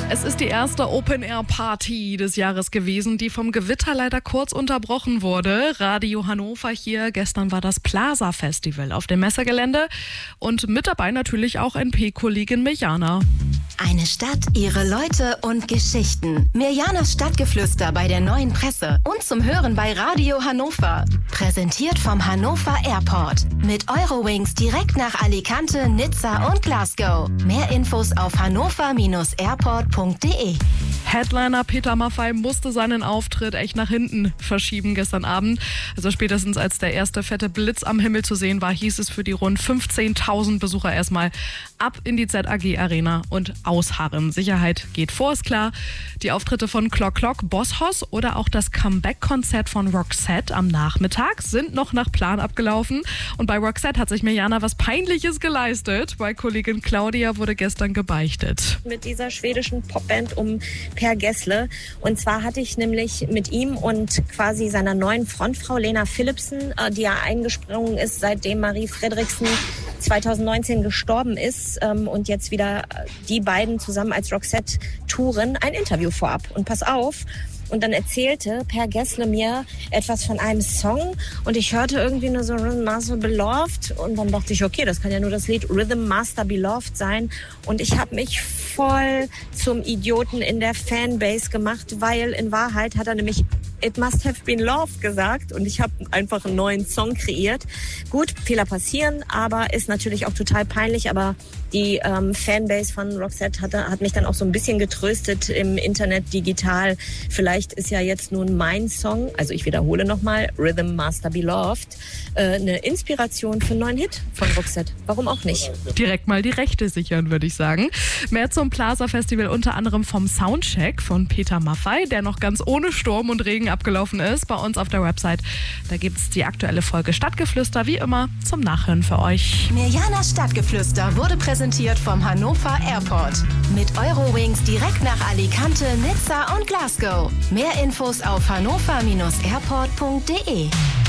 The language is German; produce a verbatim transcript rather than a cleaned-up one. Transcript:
Es ist die erste Open-Air-Party des Jahres gewesen, die vom Gewitter leider kurz unterbrochen wurde. Radio Hannover hier. Gestern war das Plaza-Festival auf dem Messegelände und mit dabei natürlich auch N P-Kollegin Mirjana. Eine Stadt, ihre Leute und Geschichten. Mirjanas Stadtgeflüster bei der Neuen Presse und zum Hören bei Radio Hannover. Präsentiert vom Hannover Airport. Mit Eurowings direkt nach Alicante, Nizza und Glasgow. Mehr Infos auf hannover Bindestrich airport punkt de. Headliner Peter Maffay musste seinen Auftritt echt nach hinten verschieben gestern Abend. Also spätestens als der erste fette Blitz am Himmel zu sehen war, hieß es für die rund fünfzehntausend Besucher erstmal ab in die Z A G Arena und ausharren. Sicherheit geht vor, ist klar. Die Auftritte von Clock Clock, Boss Hoss oder auch das Comeback-Konzert von Roxette am Nachmittag sind noch nach Plan abgelaufen. Und bei Roxette hat sich Mirjana was Peinliches geleistet. Bei Kollegin Claudia wurde gestern gebeichtet. Mit dieser schwedischen Popband um Per Gessle. Und zwar hatte ich nämlich mit ihm und quasi seiner neuen Frontfrau Lena Philipsen, die ja eingesprungen ist, seitdem Marie Fredriksen zweitausendneunzehn gestorben ist und jetzt wieder die beiden zusammen als Roxette touren, ein Interview vorab. Und pass auf, und dann erzählte Per Gessle mir etwas von einem Song und ich hörte irgendwie nur so Rhythm Master Beloved und dann dachte ich, okay, das kann ja nur das Lied Rhythm Master Beloved sein und ich habe mich voll zum Idioten in der Fanbase gemacht, weil in Wahrheit hat er nämlich It Must Have Been Love gesagt und ich habe einfach einen neuen Song kreiert. Gut, Fehler passieren, aber ist natürlich auch total peinlich, aber die ähm, Fanbase von Roxette hat, hat mich dann auch so ein bisschen getröstet im Internet, digital. Vielleicht ist ja jetzt nun mein Song, also ich wiederhole nochmal, Rhythm Master Beloved, äh, eine Inspiration für einen neuen Hit von Roxette. Warum auch nicht? Direkt mal die Rechte sichern, würde ich sagen. Mehr zum Plaza Festival unter anderem vom Soundcheck von Peter Maffay, der noch ganz ohne Sturm und Regen abgelaufen ist, bei uns auf der Website. Da gibt es die aktuelle Folge Stadtgeflüster, wie immer, zum Nachhören für euch. Mirjanas Stadtgeflüster wurde präsentiert vom Hannover Airport. Mit Eurowings direkt nach Alicante, Nizza und Glasgow. Mehr Infos auf hannover Bindestrich airport punkt de.